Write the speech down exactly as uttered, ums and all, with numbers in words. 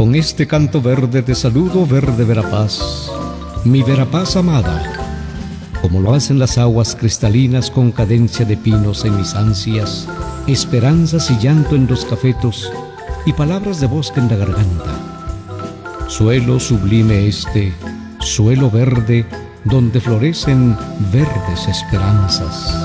Con este canto verde te saludo, verde Verapaz, mi Verapaz amada, como lo hacen las aguas cristalinas con cadencia de pinos en mis ansias, esperanzas y llanto en los cafetos y palabras de bosque en la garganta. Suelo sublime este, suelo verde, donde florecen verdes esperanzas.